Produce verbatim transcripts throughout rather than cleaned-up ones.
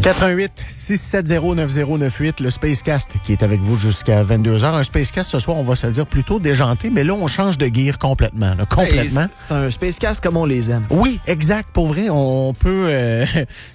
quatre un huit, six sept zéro, neuf zéro neuf huit, le Spacecast qui est avec vous jusqu'à vingt-deux heures. Un Spacecast ce soir, on va se le dire, plutôt déjanté, mais là, on change de gear complètement. Là, complètement. Hey, c'est un Spacecast comme on les aime. Oui, exact. Pour vrai, on peut euh,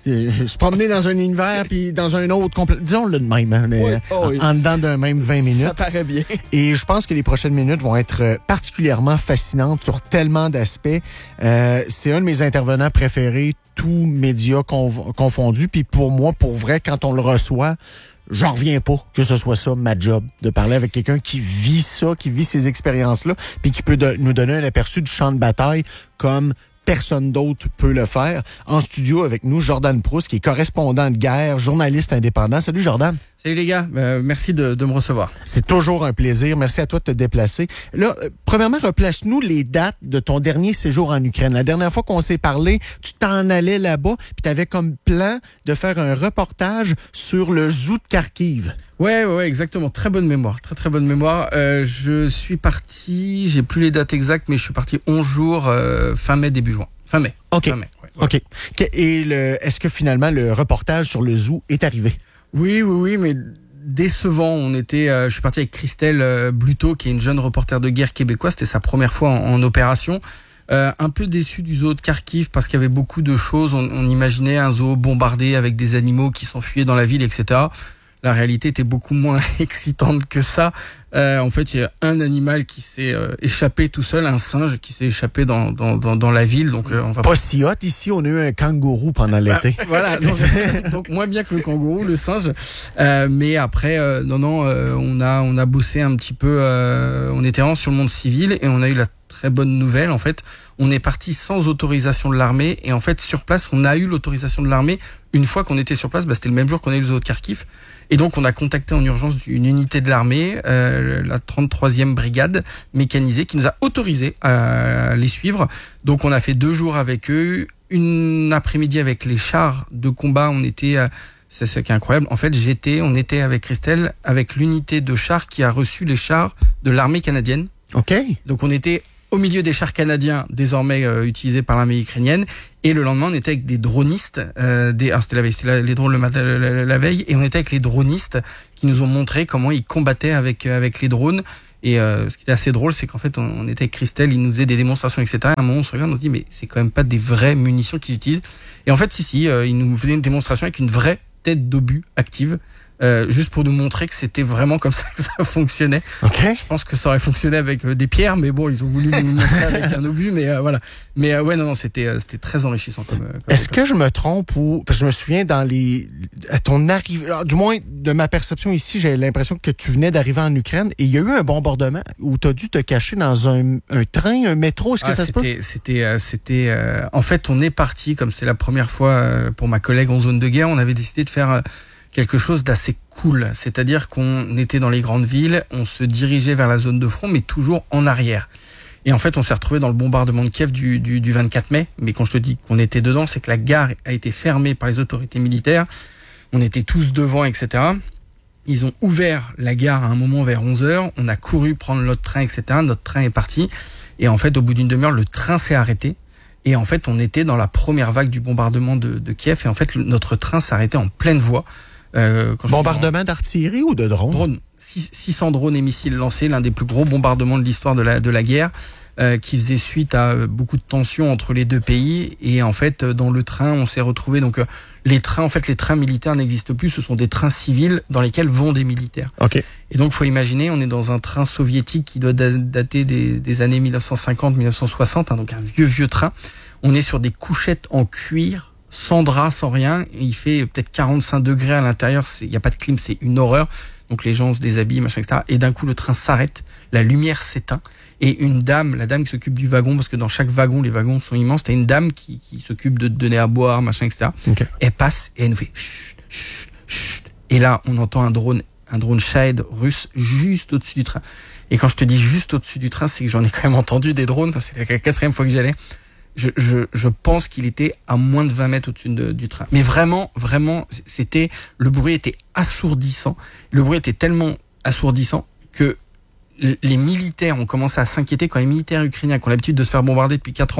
se promener dans un univers puis dans un autre complètement. Disons-le de même, hein, oui. Oh, oui. en, en dedans d'un même vingt minutes. Ça paraît bien. Et je pense que les prochaines minutes vont être particulièrement fascinantes sur tellement d'aspects. Euh, c'est un de mes intervenants préférés, tous médias conf- confondus. Puis pour moi, pour vrai, quand on le reçoit, j'en reviens pas que ce soit ça ma job, de parler avec quelqu'un qui vit ça, qui vit ces expériences-là, puis qui peut de- nous donner un aperçu du champ de bataille comme personne d'autre peut le faire. En studio avec nous, Jordan Proust, qui est correspondant de guerre, journaliste indépendant. Salut Jordan. Salut les gars, euh, merci de, de me recevoir. C'est toujours un plaisir. Merci à toi de te déplacer. Là, euh, premièrement, replace-nous les dates de ton dernier séjour en Ukraine. La dernière fois qu'on s'est parlé, tu t'en allais là-bas, puis tu avais comme plan de faire un reportage sur le zoo de Kharkiv. Ouais, ouais, ouais, exactement. Très bonne mémoire, très très bonne mémoire. Euh, je suis parti, j'ai plus les dates exactes, mais je suis parti onze jours, euh, fin mai, début juin. Fin mai. OK. Fin mai, ouais, ouais. OK. Et le, est-ce que finalement le reportage sur le zoo est arrivé? Oui, oui, oui, mais décevant. On était, euh, je suis parti avec Christelle euh, Bluteau, qui est une jeune reporter de guerre québécoise. C'était sa première fois en, en opération. Euh, un peu déçu du zoo de Kharkiv parce qu'il y avait beaucoup de choses. On, on imaginait un zoo bombardé avec des animaux qui s'enfuyaient dans la ville, et cetera. La réalité était beaucoup moins excitante que ça. Euh, en fait, il y a un animal qui s'est euh, échappé tout seul, un singe qui s'est échappé dans dans dans, dans la ville. Donc, euh, on va pas si hot ici. On a eu un kangourou pendant l'été. Bah, voilà. Donc, donc moins bien que le kangourou, le singe. Euh, mais après, euh, non, non, euh, on a on a bossé un petit peu. Euh, on était vraiment sur le monde civil et on a eu la très bonne nouvelle. En fait, on est parti sans autorisation de l'armée et en fait sur place, on a eu l'autorisation de l'armée une fois qu'on était sur place. Bah, c'était le même jour qu'on a eu le zoo de Kharkiv. Et donc, on a contacté en urgence une unité de l'armée, euh, la trente-troisième brigade mécanisée, qui nous a autorisé à les suivre. Donc, on a fait deux jours avec eux, une après-midi avec les chars de combat. On était, euh, c'est ce qui est incroyable. En fait, j'étais, on était avec Christelle, avec l'unité de chars qui a reçu les chars de l'armée canadienne. OK. Donc, on était au milieu des chars canadiens désormais euh, utilisés par l'armée ukrainienne. Et le lendemain, on était avec des dronistes. Euh, des, alors c'était la veille, c'était la, les drones le matin, la, la veille, et on était avec les dronistes qui nous ont montré comment ils combattaient avec avec les drones. Et euh, ce qui était assez drôle, c'est qu'en fait, on, on était avec Christelle, il nous faisait des démonstrations, et cetera. À un moment, on se regarde, on se dit, mais c'est quand même pas des vraies munitions qu'ils utilisent. Et en fait, si, si, euh, ils nous faisaient une démonstration avec une vraie tête d'obus active. Euh, juste pour nous montrer que c'était vraiment comme ça que ça fonctionnait. Okay. Je pense que ça aurait fonctionné avec euh, des pierres, mais bon, ils ont voulu nous montrer avec un obus, mais euh, voilà. Mais euh, ouais, non, non, c'était euh, c'était très enrichissant comme. Euh, comme Est-ce époque. que je me trompe ou parce que je me souviens dans les à ton arrivée, du moins de ma perception ici, j'ai l'impression que tu venais d'arriver en Ukraine et il y a eu un bombardement où tu as dû te cacher dans un, un train, un métro. Est-ce que ah, ça se peut? C'était, euh, c'était. Euh, en fait, on est parti comme c'est la première fois euh, pour ma collègue en zone de guerre. On avait décidé de faire euh, quelque chose d'assez cool, c'est-à-dire qu'on était dans les grandes villes, on se dirigeait vers la zone de front, mais toujours en arrière. Et en fait, on s'est retrouvé dans le bombardement de Kiev du, du, du vingt-quatre mai. Mais quand je te dis qu'on était dedans, c'est que la gare a été fermée par les autorités militaires. On était tous devant, et cetera. Ils ont ouvert la gare à un moment vers onze heures. On a couru prendre notre train, et cetera. Notre train est parti. Et en fait, au bout d'une demi-heure, le train s'est arrêté. Et en fait, on était dans la première vague du bombardement de, de Kiev. Et en fait, le, notre train s'est arrêté en pleine voie. Euh, quand bombardement d'artillerie ou de drones? Drones. six cents drones et missiles lancés, l'un des plus gros bombardements de l'histoire de la, de la guerre, euh, qui faisait suite à beaucoup de tensions entre les deux pays. Et en fait, dans le train, on s'est retrouvé. Donc, les trains, en fait, les trains militaires n'existent plus. Ce sont des trains civils dans lesquels vont des militaires. Okay. Et donc, faut imaginer, on est dans un train soviétique qui doit dater des, des années mille neuf cent cinquante mille neuf cent soixante, hein, donc un vieux, vieux train. On est sur des couchettes en cuir, sans drap, sans rien. Et il fait peut-être quarante-cinq degrés à l'intérieur. Il n'y a pas de clim, c'est une horreur. Donc les gens se déshabillent, machin, et cetera. Et d'un coup, le train s'arrête, la lumière s'éteint. Et une dame, la dame qui s'occupe du wagon, parce que dans chaque wagon, les wagons sont immenses, t'as une dame qui, qui s'occupe de te donner à boire, machin, et cetera. Okay. Elle passe et elle nous fait chut, chut, chut. Et là, on entend un drone, un drone Shahed russe juste au-dessus du train. Et quand je te dis juste au-dessus du train, c'est que j'en ai quand même entendu des drones. C'est la quatrième fois que j'y allais. Je, je, je pense qu'il était à moins de vingt mètres au-dessus de, du train. Mais vraiment, vraiment, c'était, le bruit était assourdissant. Le bruit était tellement assourdissant que les militaires ont commencé à s'inquiéter quand les militaires ukrainiens, qui ont l'habitude de se faire bombarder depuis quatre ans,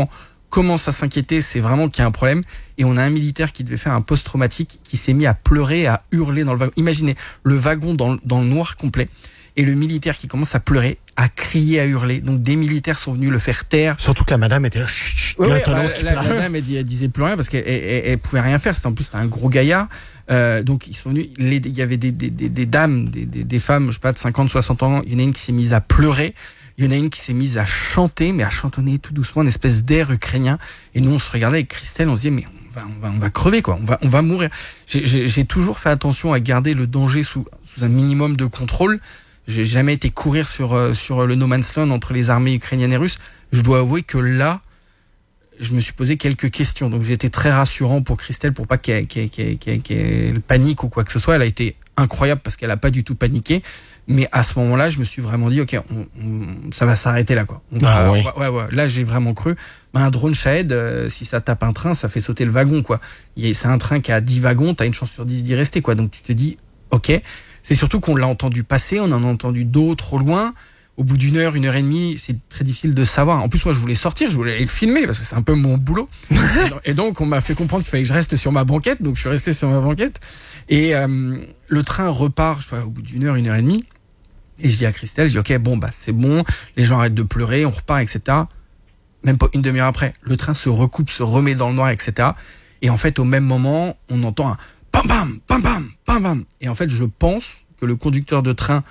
commence à s'inquiéter, c'est vraiment qu'il y a un problème. Et on a un militaire qui devait faire un post-traumatique qui s'est mis à pleurer, à hurler dans le wagon. Imaginez, le wagon dans, dans le noir complet. Et le militaire qui commence à pleurer, à crier, à hurler. Donc des militaires sont venus le faire taire. Surtout que la madame était là. Chut, chut, ouais, ouais, la, la, la madame, elle, elle disait plus rien parce qu'elle elle, elle, elle pouvait rien faire. C'était en plus c'était un gros gaillard. Euh, donc ils sont venus. Les, il y avait des, des, des, des dames, des, des, des femmes, je sais pas, de cinquante, soixante ans. Il y en a une qui s'est mise à pleurer. Il y en a une qui s'est mise à chanter, mais à chantonner tout doucement, une espèce d'air ukrainien. Et nous, on se regardait avec Christelle, on se disait, mais on va, on va, on va crever, quoi. On va, on va mourir. J'ai, j'ai, j'ai toujours fait attention à garder le danger sous, sous un minimum de contrôle. J'ai jamais été courir sur, euh, sur le no man's land entre les armées ukrainiennes et russes. Je dois avouer que là, je me suis posé quelques questions. Donc j'ai été très rassurant pour Christelle pour pas qu'elle, qu'elle, qu'elle, qu'elle, qu'elle panique ou quoi que ce soit. Elle a été incroyable parce qu'elle a pas du tout paniqué. Mais à ce moment-là, je me suis vraiment dit, ok, on, on, ça va s'arrêter là, quoi. On va, ah, oui. on va, ouais, ouais. Là, j'ai vraiment cru. Ben, un drone Shahed, euh, si ça tape un train, ça fait sauter le wagon, quoi. C'est un train qui a dix wagons, t'as une chance sur dix d'y rester, quoi. Donc tu te dis, ok. C'est surtout qu'on l'a entendu passer, on en a entendu d'autres au loin. Au bout d'une heure, une heure et demie, c'est très difficile de savoir. En plus, moi, je voulais sortir, je voulais aller le filmer parce que c'est un peu mon boulot. Et donc, on m'a fait comprendre qu'il fallait que je reste sur ma banquette. Donc, je suis resté sur ma banquette. Et euh, le train repart, je sais pas, au bout d'une heure, une heure et demie. Et je dis à Christelle, je dis, ok, bon, bah, c'est bon. Les gens arrêtent de pleurer, on repart, et cetera. Même pas une demi-heure après, le train se recoupe, se remet dans le noir, et cetera. Et en fait, au même moment, on entend un pam pam, pam pam, pam pam. Et en fait, je pense que le conducteur de train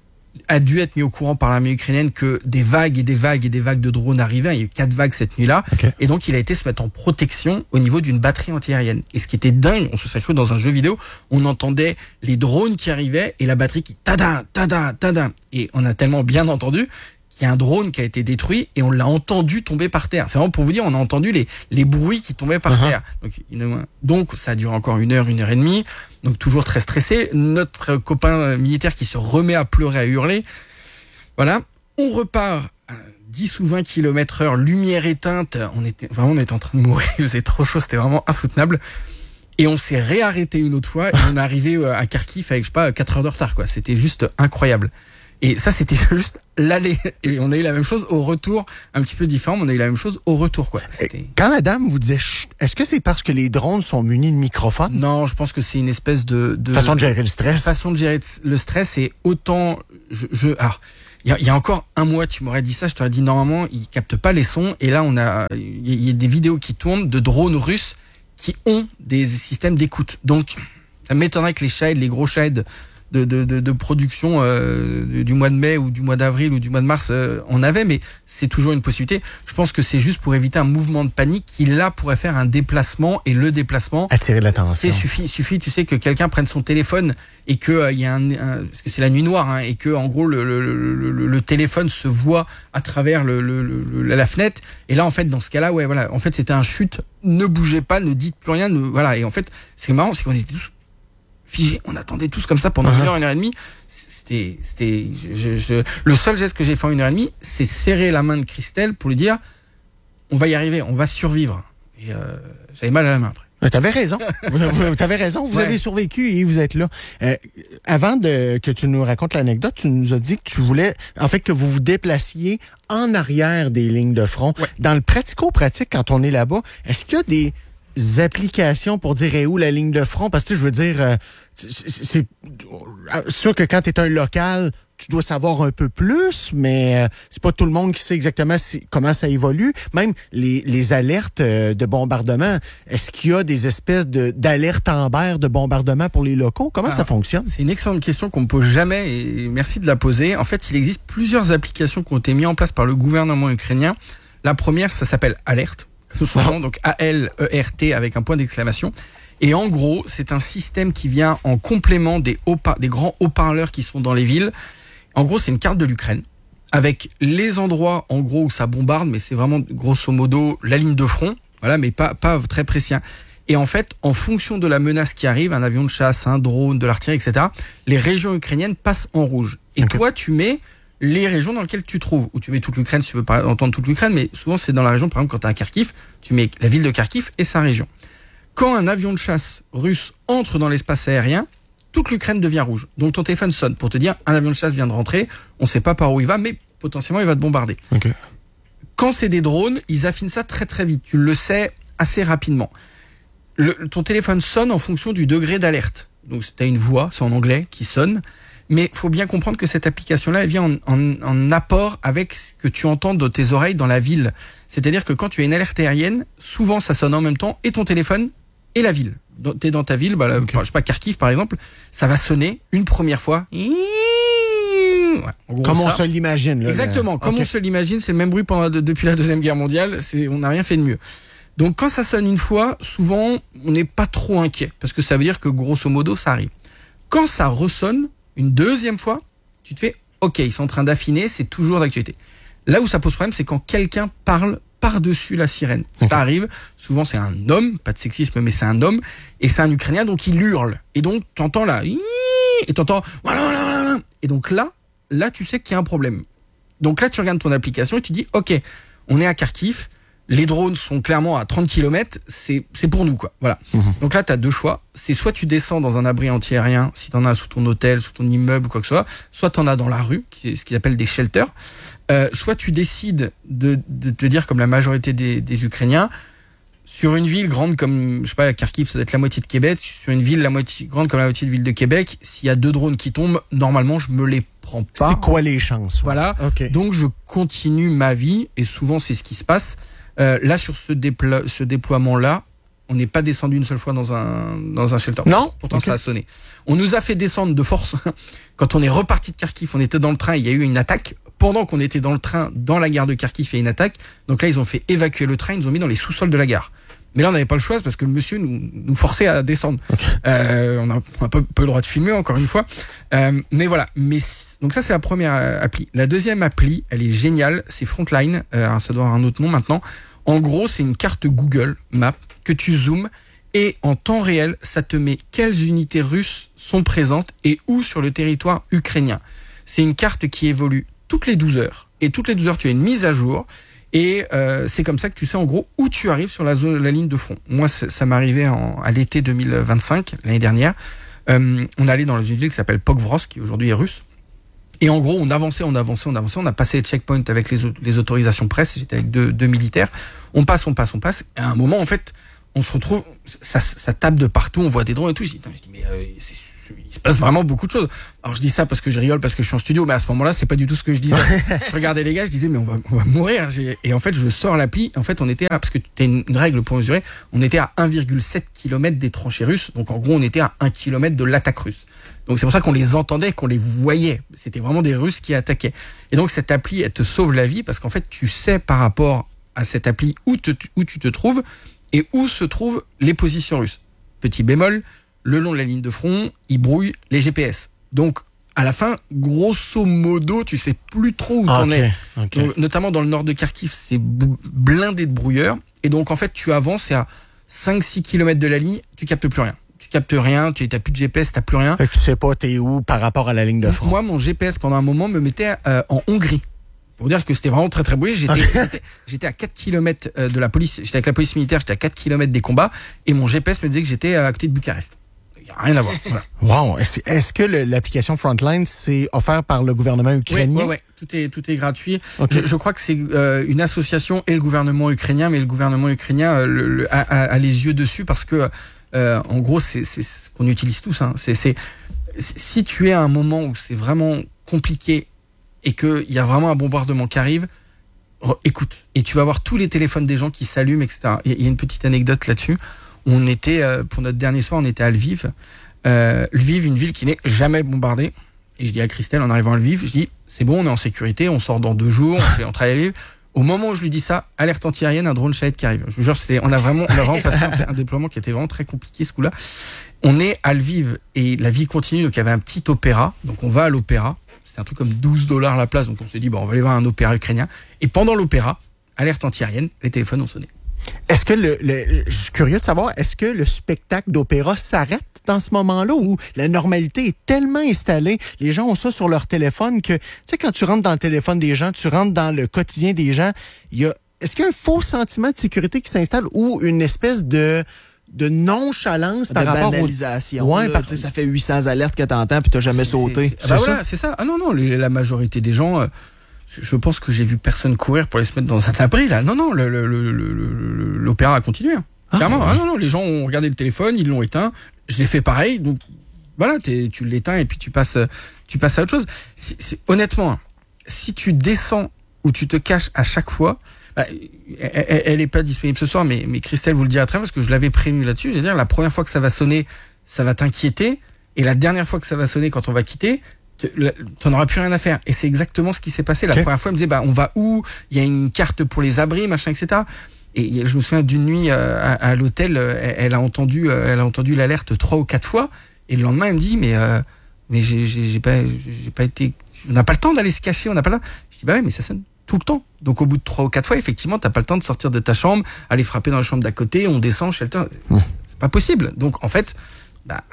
a dû être mis au courant par l'armée ukrainienne que des vagues et des vagues et des vagues de drones arrivaient. Il y a eu quatre vagues cette nuit-là. Okay. Et donc, il a été se mettre en protection au niveau d'une batterie antiaérienne. Et ce qui était dingue, on se serait cru dans un jeu vidéo, on entendait les drones qui arrivaient et la batterie qui tada, tada, tada. Et on a tellement bien entendu qu'il y a un drone qui a été détruit et on l'a entendu tomber par terre. C'est vraiment pour vous dire, on a entendu les, les bruits qui tombaient par uh-huh. terre. Donc, une, donc, ça a duré encore une heure, une heure et demie. Donc, toujours très stressé. Notre copain militaire qui se remet à pleurer, à hurler. Voilà. On repart à dix ou vingt kilomètres heure, lumière éteinte. On était, vraiment, on était en train de mourir. Il faisait trop chaud. C'était vraiment insoutenable. Et on s'est réarrêté une autre fois et on est arrivé à Kharkiv avec, je sais pas, quatre heures de retard, quoi. C'était juste incroyable. Et ça, c'était juste l'aller. Et on a eu la même chose au retour, un petit peu différent, mais on a eu la même chose au retour, quoi. C'était... Quand la dame vous disait, est-ce que c'est parce que les drones sont munis de microphones? Non, je pense que c'est une espèce de, de façon de gérer le stress. Façon de gérer le stress et autant, je, je alors, il y a, y a encore un mois, tu m'aurais dit ça, je t'aurais dit normalement, ils captent pas les sons. Et là, on a, il y a des vidéos qui tournent de drones russes qui ont des systèmes d'écoute. Donc, ça m'étonnerait que les Shahed, les gros Shahed De, de, de, de production euh, du mois de mai ou du mois d'avril ou du mois de mars, euh, on avait, mais c'est toujours une possibilité. Je pense que c'est juste pour éviter un mouvement de panique qui, là, pourrait faire un déplacement, et le déplacement... Attirer l'attention. Il suffit, suffit, tu sais, que quelqu'un prenne son téléphone et que euh, il y a un, un... Parce que c'est la nuit noire, hein, et que, en gros, le, le, le, le, le téléphone se voit à travers le, le, le, la fenêtre. Et là, en fait, dans ce cas-là, ouais, voilà. En fait, c'était un chute. Ne bougez pas, ne dites plus rien. Ne... Voilà. Et en fait, ce qui est marrant, c'est qu'on était tous figé. On attendait tous comme ça pendant uh-huh. une heure, une heure et demie. C'était, c'était, je, je, le seul geste que j'ai fait en une heure et demie, c'est serrer la main de Christelle pour lui dire, on va y arriver, on va survivre. Et euh, j'avais mal à la main après. Mais t'avais raison. T'avais raison. Vous ouais. avez survécu et vous êtes là. Euh, avant de que tu nous racontes l'anecdote, tu nous as dit que tu voulais, en fait, que vous vous déplaciez en arrière des lignes de front. Ouais. Dans le pratico-pratique, quand on est là-bas, est-ce qu'il y a des applications pour dire est où la ligne de front? Parce que je veux dire, euh, c'est sûr que quand tu es un local, tu dois savoir un peu plus, mais euh, c'est pas tout le monde qui sait exactement si, comment ça évolue. Même les, les alertes euh, de bombardement, est-ce qu'il y a des espèces de, d'alertes Amber de bombardement pour les locaux? Comment ah, ça fonctionne? C'est une excellente question qu'on me pose jamais et merci de la poser. En fait, il existe plusieurs applications qui ont été mises en place par le gouvernement ukrainien. La première, ça s'appelle Alert. Souvent, donc A L E R T avec un point d'exclamation. Et en gros, c'est un système qui vient en complément des, haut-par- des grands haut-parleurs qui sont dans les villes. En gros, c'est une carte de l'Ukraine avec les endroits, en gros, où ça bombarde, mais c'est vraiment, grosso modo, la ligne de front. Voilà, mais pas, pas très précis. Et en fait, en fonction de la menace qui arrive, un avion de chasse, un drone, de l'artillerie, et cetera, les régions ukrainiennes passent en rouge. Et okay. toi, tu mets les régions dans lesquelles tu trouves, où tu mets toute l'Ukraine, si tu veux pas entendre toute l'Ukraine, mais souvent c'est dans la région, par exemple, quand tu es à Kharkiv, tu mets la ville de Kharkiv et sa région. Quand un avion de chasse russe entre dans l'espace aérien, toute l'Ukraine devient rouge. Donc ton téléphone sonne pour te dire un avion de chasse vient de rentrer, on sait pas par où il va, mais potentiellement il va te bombarder. Okay. Quand c'est des drones, ils affinent ça très très vite. Tu le sais assez rapidement. Le, ton téléphone sonne en fonction du degré d'alerte. Donc, tu as une voix, c'est en anglais, qui sonne. Mais il faut bien comprendre que cette application-là, elle vient en, en, en apport avec ce que tu entends de tes oreilles dans la ville. C'est-à-dire que quand tu as une alerte aérienne, souvent ça sonne en même temps, et ton téléphone, et la ville. Tu es dans ta ville, bah, là, okay. je sais pas, Kharkiv par exemple, ça va sonner une première fois. Ouais, gros, comme ça. On se l'imagine. Là, Exactement, là. comme okay. on se l'imagine, c'est le même bruit pendant, de, depuis la Deuxième Guerre mondiale, c'est, on n'a rien fait de mieux. Donc quand ça sonne une fois, souvent, on n'est pas trop inquiet, parce que ça veut dire que grosso modo, ça arrive. Quand ça ressonne une deuxième fois, tu te fais « Ok, ils sont en train d'affiner, c'est toujours d'actualité ». Là où ça pose problème, c'est quand quelqu'un parle par-dessus la sirène. Okay. Ça arrive, souvent c'est un homme, pas de sexisme, mais c'est un homme, et c'est un Ukrainien, donc il hurle. Et donc, tu entends là, et tu entends « Voilà, et donc là, là, tu sais qu'il y a un problème. Donc là, tu regardes ton application et tu dis « Ok, on est à Kharkiv, les drones sont clairement à trente kilomètres, c'est, c'est pour nous, quoi. » Voilà. Mmh. Donc là, tu as deux choix. C'est soit tu descends dans un abri antiaérien, si tu en as sous ton hôtel, sous ton immeuble, quoi que ce soit, soit tu en as dans la rue, qui est ce qu'ils appellent des shelters, euh, soit tu décides de, de te dire, comme la majorité des, des Ukrainiens, sur une ville grande comme, je sais pas, Kharkiv, ça doit être la moitié de Québec, sur une ville la moitié, grande comme la moitié de ville de Québec, s'il y a deux drones qui tombent, normalement, je me les prends pas. C'est quoi les chances? Ouais. Voilà. Okay. Donc, je continue ma vie, et souvent, c'est ce qui se passe. Euh, là, sur ce, déplo- ce déploiement-là, on n'est pas descendu une seule fois dans un, dans un shelter. Non. Pourtant, okay. ça a sonné. On nous a fait descendre de force. Quand on est reparti de Kharkiv, on était dans le train, il y a eu une attaque. Pendant qu'on était dans le train, dans la gare de Kharkiv, il y a une attaque. Donc là, ils ont fait évacuer le train, ils nous ont mis dans les sous-sols de la gare. Mais là, on n'avait pas le choix parce que le monsieur nous, nous forçait à descendre. Okay. Euh, on n'a pas, pas le droit de filmer, encore une fois. Euh, mais voilà. Mais, donc ça, c'est la première appli. La deuxième appli, elle est géniale. C'est Frontline. Euh, alors ça doit avoir un autre nom maintenant. En gros, c'est une carte Google Maps que tu zoomes et en temps réel, ça te met quelles unités russes sont présentes et où sur le territoire ukrainien. C'est une carte qui évolue toutes les douze heures. Et toutes les douze heures, tu as une mise à jour. Et euh, c'est comme ça que tu sais en gros où tu arrives sur la zone, la ligne de front. Moi, ça, ça m'est arrivé en, à l'été deux mille vingt-cinq, l'année dernière. Euh, on allait dans une ville qui s'appelle Pokrovsk, qui aujourd'hui est russe. Et en gros, on avançait, on avançait, on avançait. On a passé les checkpoints avec les, les autorisations presse. J'étais avec deux, deux militaires. On passe, on passe, on passe. Et à un moment, en fait, on se retrouve, ça, ça tape de partout. On voit des drones et tout. Je dis, je dis mais euh, c'est, il se passe vraiment beaucoup de choses. Alors je dis ça parce que je rigole, parce que je suis en studio, mais à ce moment-là, c'est pas du tout ce que je disais. Je regardais les gars, je disais mais on va, on va mourir. Et en fait, je sors l'appli. En fait, on était à, parce que t'as une, une règle pour mesurer, on était à un virgule sept kilomètres des tranchées russes. Donc en gros, on était à un kilomètre de l'attaque russe. Donc c'est pour ça qu'on les entendait, qu'on les voyait. C'était vraiment des Russes qui attaquaient. Et donc cette appli, elle te sauve la vie parce qu'en fait, tu sais par rapport à cette appli où, te, où tu te trouves et où se trouvent les positions russes. Petit bémol, le long de la ligne de front, ils brouillent les G P S. Donc à la fin, grosso modo, tu sais plus trop où t'en okay, es. Okay. Donc, notamment dans le nord de Kharkiv, c'est blindé de brouilleurs. Et donc en fait, tu avances et à cinq six kilomètres de la ligne, tu captes plus rien. Tu captes rien, tu n'as plus de G P S, tu n'as plus rien. Fait que tu sais pas t'es où par rapport à la ligne de front. Moi, mon G P S, pendant un moment, me mettait euh, en Hongrie. Pour dire que c'était vraiment très très brouillé. J'étais, okay. j'étais, j'étais à quatre kilomètres de la police, j'étais avec la police militaire, j'étais à quatre kilomètres des combats, et mon G P S me disait que j'étais à côté de Bucarest. Il n'y a rien à voir. Voilà. Wow! Est-ce, est-ce que le, l'application Frontline, c'est offert par le gouvernement ukrainien? Oui, oui, oui. Tout est, tout est gratuit. Okay. Je, je crois que c'est euh, une association et le gouvernement ukrainien, mais le gouvernement ukrainien euh, le, le, a, a les yeux dessus parce que Euh, en gros, c'est, c'est ce qu'on utilise tous. Hein. C'est, c'est, si tu es à un moment où c'est vraiment compliqué et qu'il y a vraiment un bombardement qui arrive, re- écoute. Et tu vas voir tous les téléphones des gens qui s'allument, et cetera. Il y a une petite anecdote là-dessus. On était, euh, pour notre dernier soir, on était à Lviv. Euh, Lviv, une ville qui n'est jamais bombardée. Et je dis à Christelle, en arrivant à Lviv, je dis, c'est bon, on est en sécurité, on sort dans deux jours, on, fait, on travaille à Lviv. Au moment où je lui dis ça, alerte antiaérienne, un drone Shahed qui arrive. Je vous jure, c'était, on a vraiment, on a vraiment passé un, un déploiement qui était vraiment très compliqué ce coup-là. On est à Lviv et la vie continue, donc il y avait un petit opéra. Donc on va à l'opéra. C'était un truc comme douze dollars la place. Donc on s'est dit, bon, on va aller voir un opéra ukrainien. Et pendant l'opéra, alerte antiaérienne, les téléphones ont sonné. Est-ce que le, le, je suis curieux de savoir, est-ce que le spectacle d'opéra s'arrête dans ce moment-là où la normalité est tellement installée, les gens ont ça sur leur téléphone que, tu sais, quand tu rentres dans le téléphone des gens, tu rentres dans le quotidien des gens, il y a, est-ce qu'il y a un faux sentiment de sécurité qui s'installe ou une espèce de, de nonchalance de par rapport banalisation. Au... Ouais, là, par... Ça fait huit cents alertes que t'entends puis t'as jamais c'est, sauté. C'est, c'est, bah c'est voilà, c'est ça. Ah non, non, les, la majorité des gens... Euh, je, je pense que j'ai vu personne courir pour aller se mettre dans un abri là. Non, non, le, le, le, le, l'opéra a continué. Hein. Ah, Clairement, ouais. ah, non, non, les gens ont regardé le téléphone, ils l'ont éteint. J'ai fait pareil, donc voilà, t'es, tu l'éteins et puis tu passes, tu passes à autre chose. Si, si, honnêtement, si tu descends ou tu te caches à chaque fois, bah, elle n'est pas disponible ce soir, mais, mais Christelle vous le dira très bien parce que je l'avais prévenu là-dessus. Je veux dire, la première fois que ça va sonner, ça va t'inquiéter, et la dernière fois que ça va sonner quand on va quitter, t'en auras plus rien à faire. Et c'est exactement ce qui s'est passé. La okay. première fois, elle me disait, bah, on va où? Il y a une carte pour les abris, machin, et cetera. Et je me souviens d'une nuit euh, à, à l'hôtel, elle, elle a entendu, euh, elle a entendu l'alerte trois ou quatre fois. Et le lendemain, elle me dit, mais, euh, mais j'ai, j'ai, j'ai pas, j'ai pas été, on n'a pas le temps d'aller se cacher, on n'a pas le temps. Je dis, bah ouais, mais ça sonne tout le temps. Donc, au bout de trois ou quatre fois, effectivement, t'as pas le temps de sortir de ta chambre, aller frapper dans la chambre d'à côté, on descend, shelter. Mmh. C'est pas possible. Donc, en fait, bah,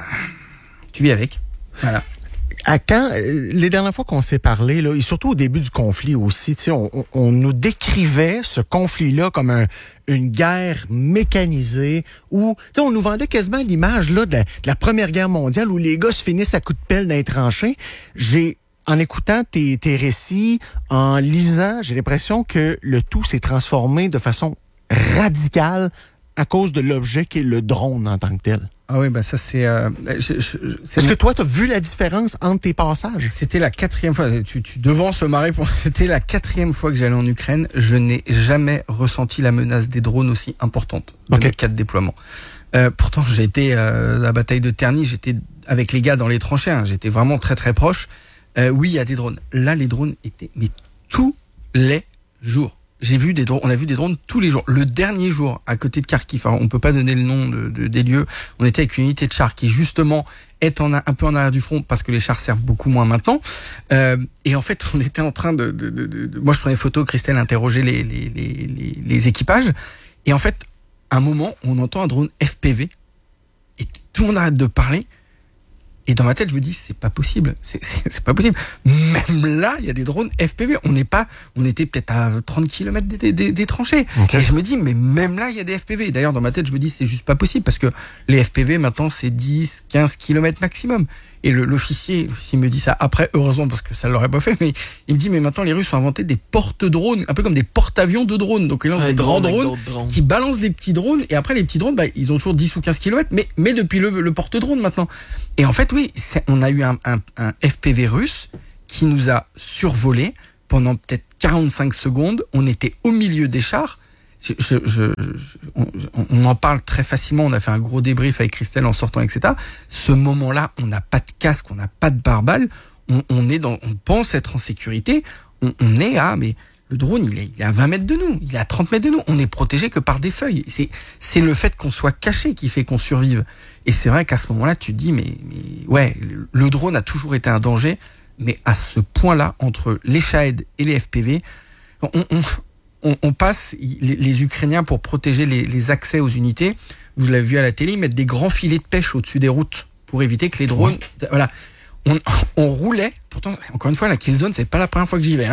tu vis avec. Voilà. À quand, les dernières fois qu'on s'est parlé, là, et surtout au début du conflit aussi, on, on, on nous décrivait ce conflit-là comme un, une guerre mécanisée où on nous vendait quasiment l'image là, de, la, de la Première Guerre mondiale où les gars se finissent à coups de pelle dans les tranchées. J'ai, en écoutant tes, tes récits, en lisant, j'ai l'impression que le tout s'est transformé de façon radicale à cause de l'objet qui est le drone en tant que tel. Ah oui, bah ça c'est... Euh, je, je, c'est Est-ce mon... que toi, tu as vu la différence entre tes passages? C'était la quatrième fois, tu, tu devances ma réponse, c'était la quatrième fois que j'allais en Ukraine. Je n'ai jamais ressenti la menace des drones aussi importante de okay. mes quatre déploiements. Euh, pourtant, j'ai été euh, à la bataille de Terny, j'étais avec les gars dans les tranchées, hein, j'étais vraiment très très proche. Euh, oui, il y a des drones. Là, les drones étaient mais tous les jours. J'ai vu des drones, on a vu des drones tous les jours. Le dernier jour, à côté de Kharkiv, alors on peut pas donner le nom de, de, des lieux, on était avec une unité de chars qui justement est en, un peu en arrière du front parce que les chars servent beaucoup moins maintenant. Euh, et en fait, on était en train de, de, de, de, de moi je prenais photo, Christelle interrogeait les, les, les, les, les équipages. Et en fait, à un moment, on entend un drone F P V et tout le monde arrête de parler. Et dans ma tête, je me dis, c'est pas possible. C'est, c'est, c'est pas possible. Même là, il y a des drones F P V. On n'est pas, on était peut-être à trente kilomètres des, des, des tranchées. Okay. Et je me dis, mais même là, il y a des F P V. D'ailleurs, dans ma tête, je me dis, c'est juste pas possible parce que les F P V, maintenant, c'est dix, quinze kilomètres maximum. Et le, l'officier, l'officier me dit ça après, heureusement, parce que ça l'aurait pas fait, mais il me dit, mais maintenant, les Russes ont inventé des porte-drones, un peu comme des porte-avions de drones. Donc, ils lancent ouais, des grands drones, drones qui balancent des petits drones. Et après, les petits drones, bah, ils ont toujours dix ou quinze kilomètres, mais, mais depuis le, le porte-drone maintenant. Et en fait, oui, c'est, on a eu un, un, un F P V russe qui nous a survolé pendant peut-être quarante-cinq secondes. On était au milieu des chars. Je, je, je, je, on, on en parle très facilement. On a fait un gros débrief avec Christelle en sortant, et cetera. Ce moment-là, on n'a pas de casque, on n'a pas de pare-balles. On, on est dans, on pense être en sécurité. On, on est à, mais le drone, il est, il est à vingt mètres de nous, il est à trente mètres de nous. On est protégé que par des feuilles. C'est, c'est le fait qu'on soit caché qui fait qu'on survive. Et c'est vrai qu'à ce moment-là, tu te dis, mais, mais ouais, le drone a toujours été un danger, mais à ce point-là, entre les Shahed et les F P V, on, on, on, on passe, les, les Ukrainiens, pour protéger les, les accès aux unités, vous l'avez vu à la télé, ils mettent des grands filets de pêche au-dessus des routes pour éviter que les drones... Ouais. Voilà. On, on roulait, pourtant, encore une fois, la Killzone, c'est pas la première fois que j'y vais, hein.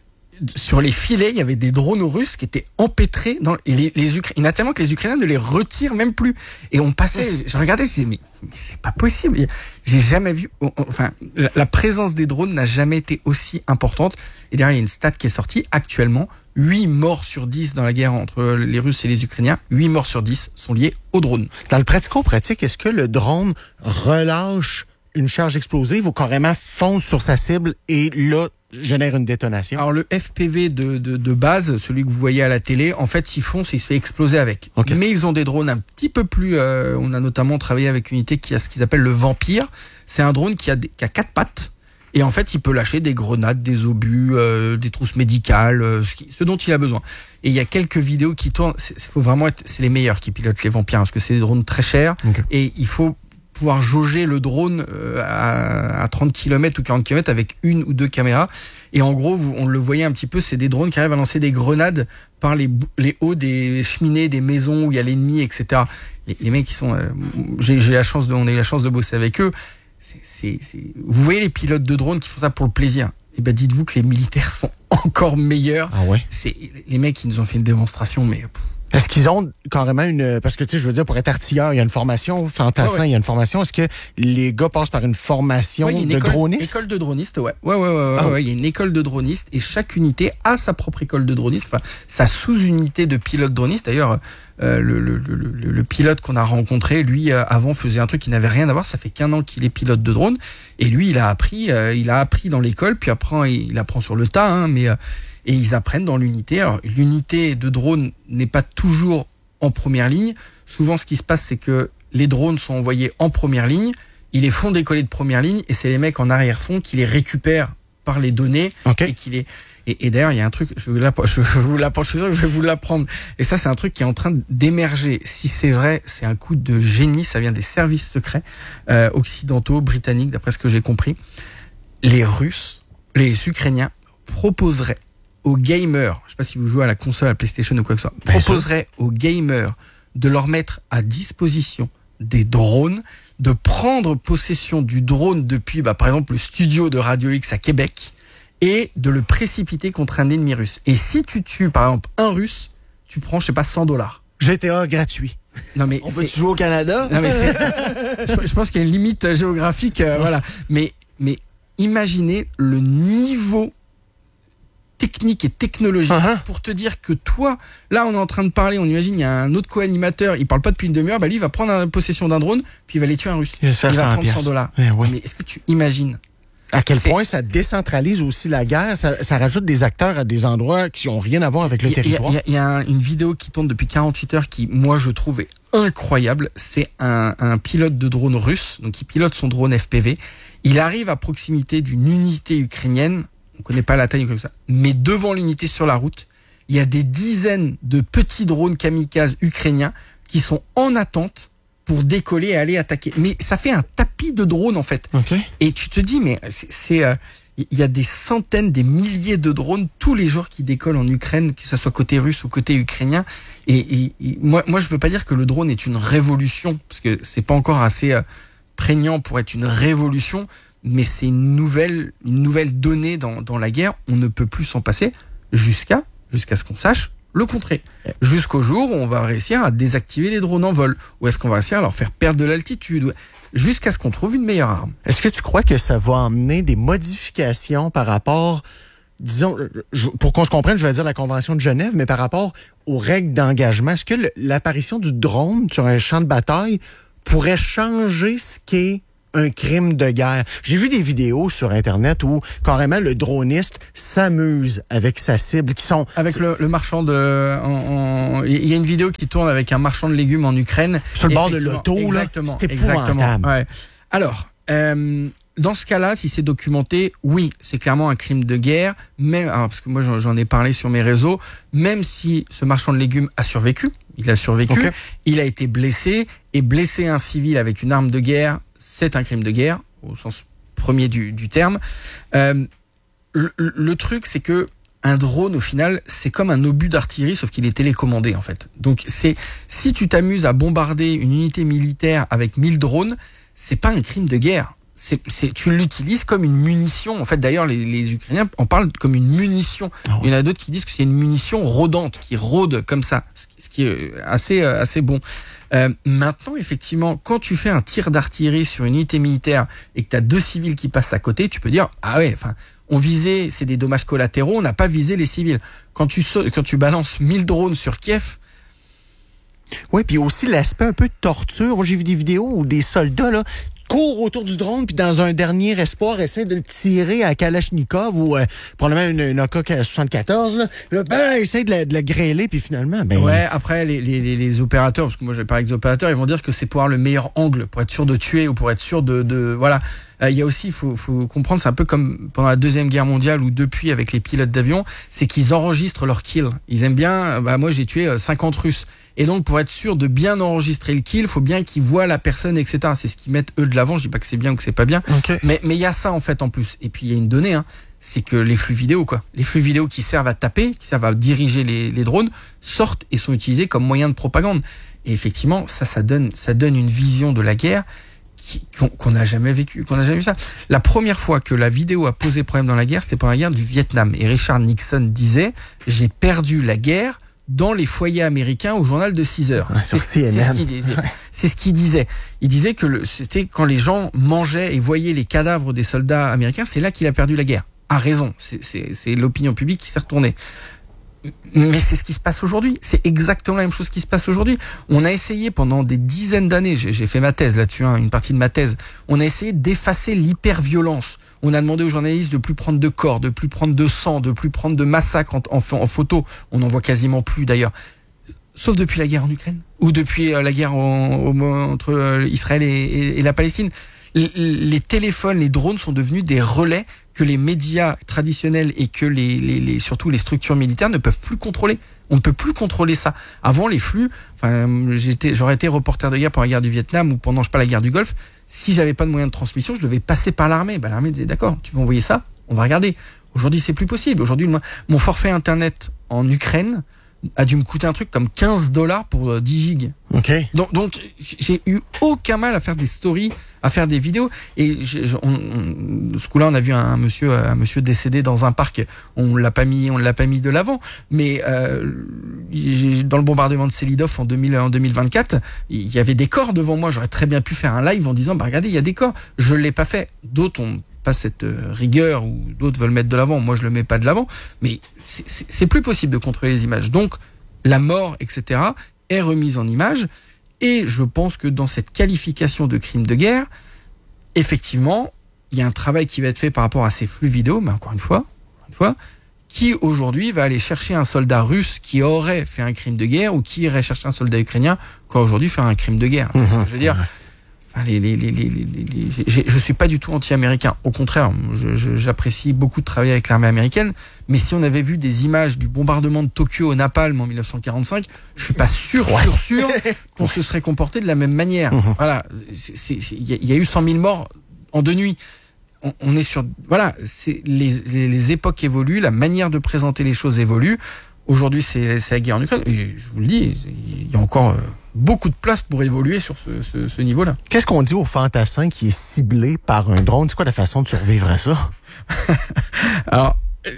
Sur les filets, il y avait des drones russes qui étaient empêtrés dans et les, les Ukrainiens. Il y en a tellement que les Ukrainiens ne les retirent même plus. Et on passait, je regardais, je disais mais, mais c'est pas possible. J'ai jamais vu. Enfin, la, la présence des drones n'a jamais été aussi importante. Et derrière, il y a une stat qui est sortie actuellement. huit morts sur dix dans la guerre entre les Russes et les Ukrainiens. huit morts sur dix sont liés aux drones. Dans le pratico-pratique, est-ce que le drone relâche une charge explosive ou carrément fonce sur sa cible et là génère une détonation? Alors le F P V de, de, de base, celui que vous voyez à la télé, en fait s'il fonce, il se fait exploser avec. Okay. Mais ils ont des drones un petit peu plus... Euh, on a notamment travaillé avec une unité qui a ce qu'ils appellent le Vampire. C'est un drone qui a, des, qui a quatre pattes. Et en fait, il peut lâcher des grenades, des obus, euh, des trousses médicales, euh, ce, qui, ce dont il a besoin. Et il y a quelques vidéos qui tournent. C'est, faut vraiment être, c'est les meilleurs qui pilotent les Vampires parce que c'est des drones très chers. Okay. Et il faut pouvoir jauger le drone à, à trente kilomètres ou quarante kilomètres avec une ou deux caméras. Et en gros, vous, on le voyait un petit peu, c'est des drones qui arrivent à lancer des grenades par les, les hauts des cheminées, des maisons où il y a l'ennemi, et cetera. Les, les mecs qui sont... Euh, j'ai, j'ai la chance de, on a eu la chance de bosser avec eux. C'est, c'est, c'est... Vous voyez les pilotes de drones qui font ça pour le plaisir. Et ben dites-vous que les militaires sont encore meilleurs. Ah ouais. C'est les mecs qui nous ont fait une démonstration, mais Est-ce qu'ils ont carrément une... Parce que, tu sais, je veux dire, pour être artilleur, il y a une formation, fantassin, ouais, ouais. il y a une formation. Est-ce que les gars passent par une formation ouais, une de école, dronistes? École de dronistes, ouais. Ouais, ouais, ouais, ouais, ah. ouais. Il y a une école de dronistes et chaque unité a sa propre école de dronistes, enfin, sa sous-unité de pilote droniste. D'ailleurs, euh, le, le, le, le, le pilote qu'on a rencontré, lui, euh, avant, faisait un truc qui n'avait rien à voir. Ça fait qu'un an qu'il est pilote de drone. Et lui, il a appris, euh, il a appris dans l'école, puis après, il apprend sur le tas, hein, mais... Euh, et ils apprennent dans l'unité. Alors, l'unité de drone n'est pas toujours en première ligne. Souvent, ce qui se passe, c'est que les drones sont envoyés en première ligne, ils les font décoller de première ligne, et c'est les mecs en arrière-fond qui les récupèrent par les données. Okay. Et qui les... Et, et d'ailleurs, il y a un truc, je vais vous l'apprendre, je vais vous l'apprendre, je suis sûr que je vais vous l'apprendre. Et ça, c'est un truc qui est en train d'émerger. Si c'est vrai, c'est un coup de génie. Ça vient des services secrets euh, occidentaux, britanniques, d'après ce que j'ai compris. Les Russes, les Ukrainiens proposeraient aux gamers, je sais pas si vous jouez à la console, à la PlayStation ou quoi que ce soit, proposerait aux gamers de leur mettre à disposition des drones, de prendre possession du drone depuis, bah, par exemple, le studio de Radio X à Québec et de le précipiter contre un ennemi russe. Et si tu tues, par exemple, un Russe, tu prends, je sais pas, cent dollars. G T A gratuit. Non mais on peut jouer au Canada. Non mais c'est... je, je pense qu'il y a une limite géographique, euh, voilà. Mais mais imaginez le niveau technique et technologique uh-huh. pour te dire que toi, là on est en train de parler, on imagine il y a un autre co-animateur, il parle pas depuis une demi-heure, bah lui il va prendre possession d'un drone, puis il va aller tuer un Russe. Il, il va prendre cent dollars. Eh oui. Mais est-ce que tu imagines à quel c'est... point ça décentralise aussi la guerre, ça, ça rajoute des acteurs à des endroits qui ont rien à voir avec le il, territoire. Il y, y, y a une vidéo qui tourne depuis quarante-huit heures qui, moi, je trouve est incroyable. C'est un, un pilote de drone russe, donc il pilote son drone F P V. Il arrive à proximité d'une unité ukrainienne. On connaît pas la taille comme ça, mais devant l'unité sur la route, il y a des dizaines de petits drones kamikazes ukrainiens qui sont en attente pour décoller et aller attaquer. Mais ça fait un tapis de drones en fait. Okay. Et tu te dis, mais c'est, c'est euh, il y a des centaines, des milliers de drones tous les jours qui décollent en Ukraine, que ce soit côté russe ou côté ukrainien. Et, et, et moi, moi, je veux pas dire que le drone est une révolution, parce que c'est pas encore assez euh, prégnant pour être une révolution. Mais c'est une nouvelle, une nouvelle donnée dans, dans la guerre. On ne peut plus s'en passer jusqu'à, jusqu'à ce qu'on sache le contrer. Jusqu'au jour où on va réussir à désactiver les drones en vol. Ou est-ce qu'on va réussir à leur faire perdre de l'altitude. Jusqu'à ce qu'on trouve une meilleure arme. Est-ce que tu crois que ça va amener des modifications par rapport, disons, pour qu'on se comprenne, je vais dire la Convention de Genève, mais par rapport aux règles d'engagement? Est-ce que l'apparition du drone sur un champ de bataille pourrait changer ce qu'est un crime de guerre? J'ai vu des vidéos sur Internet où carrément le droniste s'amuse avec sa cible, qui sont... Avec le, le marchand de... En, en, il y a une vidéo qui tourne avec un marchand de légumes en Ukraine. Sur le bord de l'auto, là. C'était épouvantable. Ouais. Alors, euh, dans ce cas-là, si c'est documenté, oui, c'est clairement un crime de guerre, même, alors, parce que moi j'en, j'en ai parlé sur mes réseaux, même si ce marchand de légumes a survécu, il a survécu, okay. Il a été blessé, et blesser un civil avec une arme de guerre, c'est un crime de guerre, au sens premier du, du terme. Euh, le, le truc, c'est que un drone, au final, c'est comme un obus d'artillerie, sauf qu'il est télécommandé, en fait. Donc, c'est, si tu t'amuses à bombarder une unité militaire avec mille drones, c'est pas un crime de guerre. C'est, c'est, tu l'utilises comme une munition. En fait, d'ailleurs, les, les Ukrainiens en parlent comme une munition. Oh. Il y en a d'autres qui disent que c'est une munition rôdante, qui rôde comme ça, ce qui est assez, assez bon. Euh, maintenant, effectivement, quand tu fais un tir d'artillerie sur une unité militaire et que tu as deux civils qui passent à côté, tu peux dire, ah ouais, enfin, on visait, c'est des dommages collatéraux, on n'a pas visé les civils. Quand tu, quand tu balances mille drones sur Kiev... Oui, puis aussi l'aspect un peu de torture. Moi, j'ai vu des vidéos où des soldats, là, court autour du drone, puis dans un dernier espoir, essaie de le tirer à Kalachnikov ou euh, probablement une, une A K soixante-quatorze. Là, là ben, essaie de, de le grêler, puis finalement... Ben, ouais, après, les, les, les opérateurs, parce que moi, je parle avec des opérateurs, ils vont dire que c'est pour avoir le meilleur angle, pour être sûr de tuer ou pour être sûr de... de voilà. Il euh, y a aussi, il faut, faut comprendre, c'est un peu comme pendant la Deuxième Guerre mondiale ou depuis avec les pilotes d'avion, c'est qu'ils enregistrent leurs kills. Ils aiment bien... Bah, moi, j'ai tué cinquante Russes. Et donc, pour être sûr de bien enregistrer le kill, il faut bien qu'ils voient la personne, et cetera. C'est ce qu'ils mettent eux de l'avant. Je dis pas que c'est bien ou que c'est pas bien. Okay. Mais mais il y a ça en fait en plus. Et puis il y a une donnée, hein, c'est que les flux vidéo, quoi, les flux vidéo qui servent à taper, qui servent à diriger les, les drones, sortent et sont utilisés comme moyen de propagande. Et effectivement, ça, ça donne, ça donne une vision de la guerre qui, qu'on, qu'on n'a jamais vécu, qu'on n'a jamais vu ça. La première fois que la vidéo a posé problème dans la guerre, c'était pendant la guerre du Vietnam. Et Richard Nixon disait, j'ai perdu la guerre dans les foyers américains au journal de six heures. Ouais, sur c'est, C N N. c'est ce qu'il disait. Ouais. C'est ce qu'il disait. Il disait que le, c'était quand les gens mangeaient et voyaient les cadavres des soldats américains, c'est là qu'il a perdu la guerre. A raison. C'est, c'est, c'est l'opinion publique qui s'est retournée. Mais c'est ce qui se passe aujourd'hui. C'est exactement la même chose qui se passe aujourd'hui. On a essayé pendant des dizaines d'années, j'ai, j'ai fait ma thèse là-dessus, hein, une partie de ma thèse, on a essayé d'effacer l'hyperviolence. On a demandé aux journalistes de plus prendre de corps, de plus prendre de sang, de plus prendre de massacres en, en, en photo. On n'en voit quasiment plus d'ailleurs. Sauf depuis la guerre en Ukraine. Ou depuis euh, la guerre en, en, entre euh, Israël et, et, et la Palestine. Les téléphones, les drones sont devenus des relais que les médias traditionnels et que les, les, les surtout les structures militaires ne peuvent plus contrôler. On ne peut plus contrôler ça. Avant, les flux, enfin, j'étais, j'aurais été reporter de guerre pendant la guerre du Vietnam ou pendant, je sais pas, la guerre du Golfe. Si j'avais pas de moyen de transmission, je devais passer par l'armée. Ben, l'armée disait, d'accord, tu veux envoyer ça? On va regarder. Aujourd'hui, c'est plus possible. Aujourd'hui, mon forfait internet en Ukraine a dû me coûter un truc comme quinze dollars pour dix gigs. OK. Donc, donc, j'ai eu aucun mal à faire des stories, à faire des vidéos. Et on, on, ce coup-là, on a vu un monsieur, un monsieur décédé dans un parc. On l'a pas mis, on l'a pas mis de l'avant. Mais euh, dans le bombardement de Selidov en, deux mille, en deux mille vingt-quatre, il y avait des corps devant moi. J'aurais très bien pu faire un live en disant, bah regardez, il y a des corps. Je l'ai pas fait. D'autres ont pas cette rigueur ou d'autres veulent mettre de l'avant. Moi, je le mets pas de l'avant. Mais c'est, c'est, c'est plus possible de contrôler les images. Donc, la mort, et cetera, est remise en image. Et je pense que dans cette qualification de crime de guerre, effectivement, il y a un travail qui va être fait par rapport à ces flux vidéo, mais encore une fois, une fois, qui aujourd'hui va aller chercher un soldat russe qui aurait fait un crime de guerre ou qui irait chercher un soldat ukrainien qui a aujourd'hui fait un crime de guerre. Mmh, je veux dire, enfin, les, les, les, les, les, les, je suis pas du tout anti-américain. Au contraire, je, je, j'apprécie beaucoup de travailler avec l'armée américaine. Mais si on avait vu des images du bombardement de Tokyo au napalm en dix-neuf cent quarante-cinq, je suis pas sûr, ouais. sûr, sûr qu'on se serait comporté de la même manière. Mmh. Voilà, il y, y a eu cent mille morts en deux nuits. On, on est sur, voilà, c'est les, les, les époques évoluent, la manière de présenter les choses évolue. Aujourd'hui, c'est, c'est la guerre en Ukraine. Et je vous le dis, il y a encore beaucoup de place pour évoluer sur ce, ce, ce niveau-là. Qu'est-ce qu'on dit au fantassin qui est ciblé par un drone? C'est quoi la façon de survivre à ça? Alors,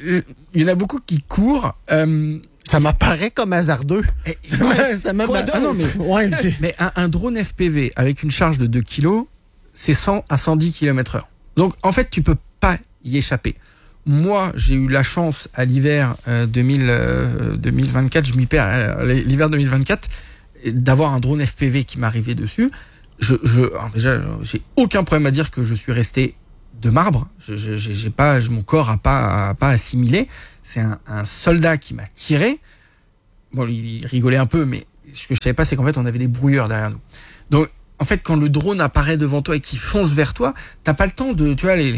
il y en a beaucoup qui courent. Euh, ça m'apparaît comme hasardeux. Et, ça, ouais, ça m'apparaît. Ah non, mais, ouais, mais un, un drone F P V avec une charge de deux kilos, c'est cent à cent dix kilomètres heure. Donc, en fait, tu peux pas y échapper. Moi, j'ai eu la chance à l'hiver euh, deux mille, euh, deux mille vingt-quatre, je m'y perds, euh, l'hiver deux mille vingt-quatre, d'avoir un drone F P V qui m'arrivait dessus. Je, je, alors déjà, j'ai aucun problème à dire que je suis resté de marbre. Je, je, j'ai pas, mon corps a pas, a pas assimilé. C'est un, un soldat qui m'a tiré. Bon, il rigolait un peu, mais ce que je savais pas, c'est qu'en fait, on avait des brouilleurs derrière nous. Donc, en fait, quand le drone apparaît devant toi et qu'il fonce vers toi, t'as pas le temps de, tu vois, les,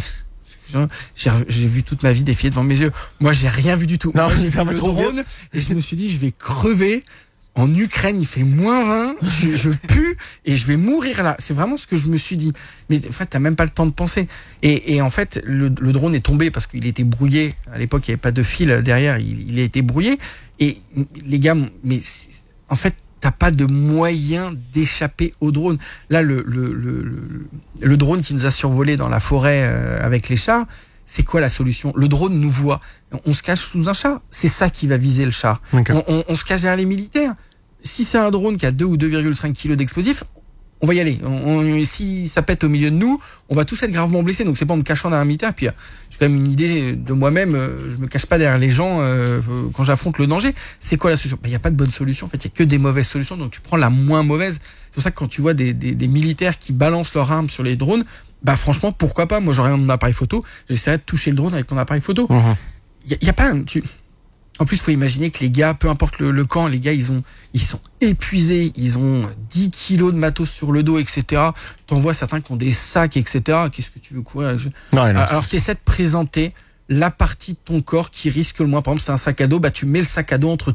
j'ai, j'ai vu toute ma vie défiler devant mes yeux. Moi, j'ai rien vu du tout. Non, Moi, j'ai ça vu va le trop drone et je me suis dit, je vais crever. En Ukraine, il fait moins vingt, je, je pue et je vais mourir là. C'est vraiment ce que je me suis dit. Mais en fait, t'as même pas le temps de penser. Et, et en fait, le, le drone est tombé parce qu'il était brouillé. À l'époque, il n'y avait pas de fil derrière. Il, il a été brouillé. Et les gars, mais en fait, t'as pas de moyen d'échapper au drone. Là, le, le, le, le, le drone qui nous a survolé dans la forêt euh, avec les chars, c'est quoi la solution? Le drone nous voit. On se cache sous un char. C'est ça qui va viser le char. Okay. On, on, on se cache derrière les militaires. Si c'est un drone qui a deux ou deux virgule cinq kilos d'explosifs, on va y aller. On, on, si ça pète au milieu de nous, on va tous être gravement blessés. Donc c'est pas en me cachant derrière un militaire. Puis j'ai quand même une idée de moi-même. Je me cache pas derrière les gens euh, quand j'affronte le danger. C'est quoi la solution? Il n'y a pas de bonne solution. En fait, il y a que des mauvaises solutions. Donc tu prends la moins mauvaise. C'est pour ça que quand tu vois des, des, des militaires qui balancent leurs armes sur les drones, bah franchement, pourquoi pas? Moi, j'aurais mon appareil photo. J'essaierais de toucher le drone avec mon appareil photo. Il mmh. y, a, y a pas un... Tu... En plus, il faut imaginer que les gars, peu importe le, le camp, les gars, ils ont, ils sont épuisés, ils ont dix kilos de matos sur le dos, et cetera. T'en vois certains qui ont des sacs, et cetera. Qu'est-ce que tu veux courir? Je... non, non, Alors, t'essaies de présenter la partie de ton corps qui risque le moins. Par exemple, c'est un sac à dos, bah tu mets le sac à dos entre